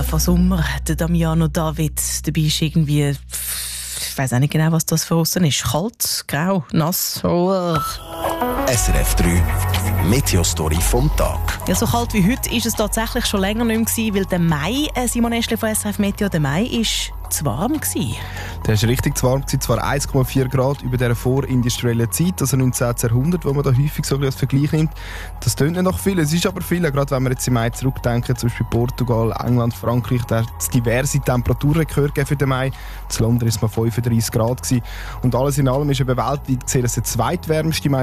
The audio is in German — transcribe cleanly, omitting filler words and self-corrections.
von Sommer. Der Damiano David, dabei ist irgendwie... Ich weiss auch nicht genau, was das für aussen ist. Kalt, grau, nass. Oh. SRF 3 Meteostory vom Tag. Ja, so kalt wie heute ist es tatsächlich schon länger nicht mehr gewesen, weil der Mai, Simon Eschle von SRF Meteo, der Mai ist zu warm gewesen. Der war richtig zu warm gewesen, zwar 1,4 Grad über der vorindustriellen Zeit, also 19. Jahrhundert, wo man da häufig so als Vergleich nimmt. Das tönt nicht nach viel, es ist aber viel, gerade wenn wir jetzt im Mai zurückdenken, zum Beispiel Portugal, England, Frankreich, da hat es diverse Temperaturrekorde für den Mai. In London war es mal 35 Grad gewesen. Und alles in allem ist eben weltweit gesehen, das der zweitwärmste Mai